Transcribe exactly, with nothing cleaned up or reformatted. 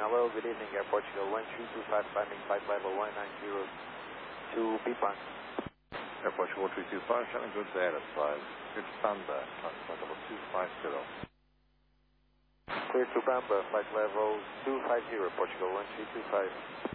Hello, good evening, Air Portugal one three two five, climbing flight level one nine zero to Pipan. Air Portugal one three two five, Shannon Good Air, advise. Good Panda, flight level two five zero. Clear to Bamba, flight level two five zero, Portugal one three two five.